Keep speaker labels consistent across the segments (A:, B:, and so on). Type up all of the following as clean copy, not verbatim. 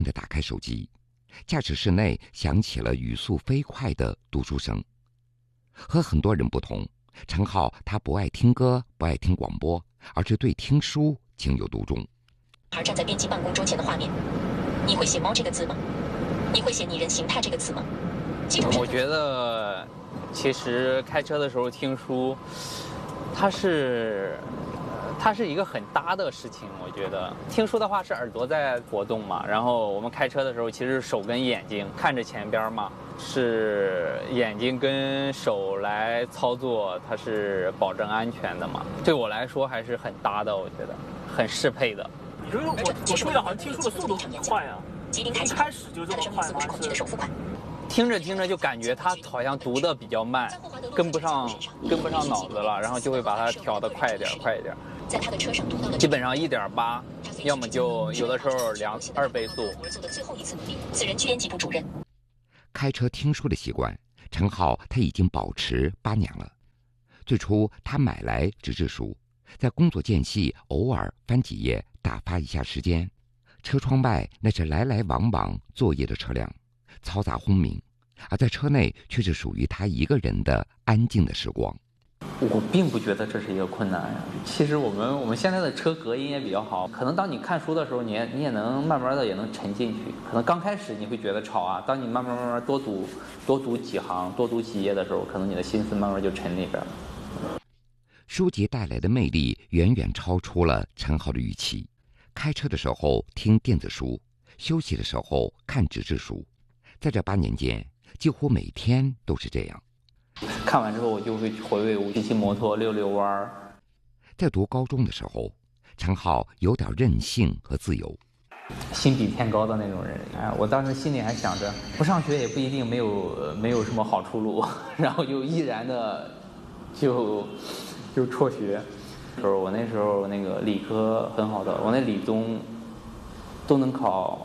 A: 地打开手机，驾驶室内响起了语速飞快的读书声。和很多人不同，陈浩他不爱听歌，不爱听广播，而是对听书情有独钟。
B: 而站在编辑办公桌前的画面，你会写猫这个字吗？你会写拟人形态这个词吗？
C: 我觉得其实开车的时候听书，它是一个很搭的事情。我觉得听书的话是耳朵在活动嘛，然后我们开车的时候其实手跟眼睛看着前边嘛，是眼睛跟手来操作，它是保证安全的嘛。对我来说还是很搭的，我觉得很适配的。
D: 你说我记得好像听书的速度很快啊，一开始就这么快吗？
C: 听着听着就感觉他好像读的比较慢，跟不上脑子了，然后就会把它调得快一点。
B: 在他的车上读到了
C: 基本上1.8，要么就有的时候2倍速。
B: 做的最后一次努力，此人编辑部主任。
A: 开车听书的习惯，陈浩他已经保持8年了。最初他买来纸质书，在工作间隙偶尔翻几页，打发一下时间。车窗外那是来来往往作业的车辆，嘈杂轰鸣，而在车内却是属于他一个人的安静的时光。
C: 我并不觉得这是一个困难呀。其实我们现在的车隔音也比较好，可能当你看书的时候，你也能慢慢的也能沉进去。可能刚开始你会觉得吵啊，当你慢慢多读几行，多读几页的时候，可能你的心思慢慢就沉里边了。
A: 书籍带来的魅力远远超出了陈浩的预期。开车的时候听电子书，休息的时候看纸质书，在这8年间，几乎每天都是这样。
C: 看完之后，我就会回味无，骑摩托溜弯。
A: 在读高中的时候，陈浩有点任性和自由，
C: 心比天高的那种人。我当时心里还想着，不上学也不一定没有什么好出路，然后就毅然的就辍学。我那时候那个理科很好的，我那理综都能考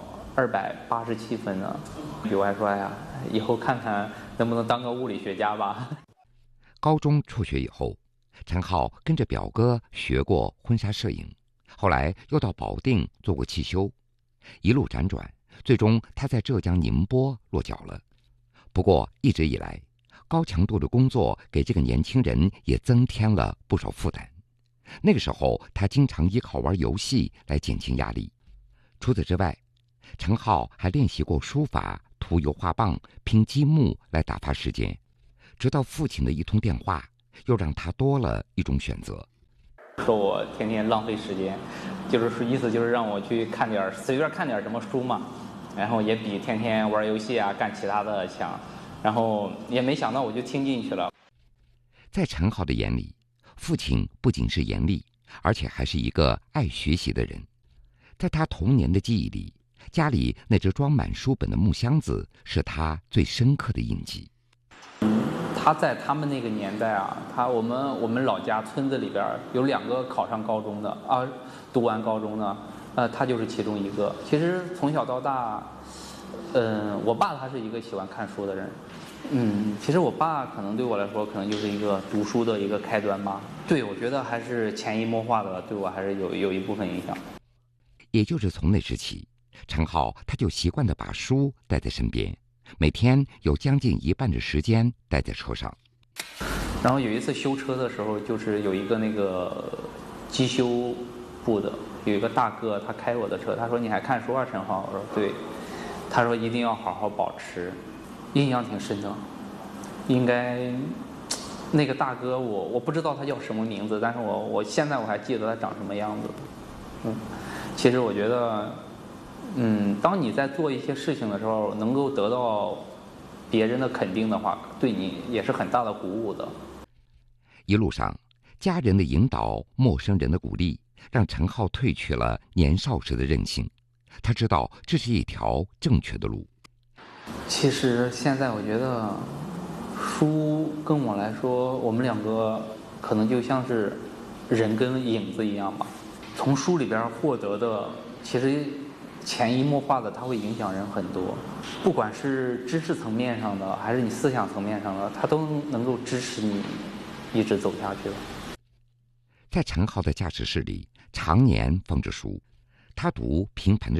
C: 287分呢。我还说，哎呀，以后看看能不能当个物理学家吧。
A: 高中辍学以后，陈浩跟着表哥学过婚纱摄影，后来又到保定做过汽修，一路辗转，最终他在浙江宁波落脚了。不过一直以来，高强度的工作给这个年轻人也增添了不少负担。那个时候，他经常依靠玩游戏来减轻压力。除此之外，陈浩还练习过书法、涂油画棒、拼积木来打发时间。直到父亲的一通电话，又让他多了一种选择。
C: 说我天天浪费时间，就是意思就是让我去随便看点什么书嘛，然后也比天天玩游戏啊干其他的强，然后也没想到我就听进去了。
A: 在陈浩的眼里，父亲不仅是严厉，而且还是一个爱学习的人。在他童年的记忆里，家里那只装满书本的木箱子是他最深刻的印记。
C: 他在他们那个年代啊，我们老家村子里边有2个考上高中的啊，读完高中的，他就是其中一个。其实从小到大，我爸他是一个喜欢看书的人，其实我爸可能对我来说，可能就是一个读书的一个开端吧。对，我觉得还是潜移默化的，对我还是有一部分影响。
A: 也就是从那时起，陈浩他就习惯地把书带在身边，每天有将近一半的时间待在车上。
C: 然后有一次修车的时候，就是有一个那个机修部的有一个大哥，他开我的车，他说：“你还看书啊，陈浩？”我说：“对。”他说：“一定要好好保持。”印象挺深的。应该那个大哥我不知道他叫什么名字，但是我现在我还记得他长什么样子。其实我觉得，当你在做一些事情的时候，能够得到别人的肯定的话，对你也是很大的鼓舞的。
A: 一路上，家人的引导，陌生人的鼓励，让陈浩褪去了年少时的任性。他知道这是一条正确的路。
C: 其实现在我觉得，书跟我来说，我们2个可能就像是人跟影子一样吧。从书里边获得的，其实潜移默化的，它会影响人很多。不管是知识层面上的，还是你思想层面上的，它都能够支持你一直走下去了。
A: 在陈浩的驾驶室里，常年放着书，他读《平凡的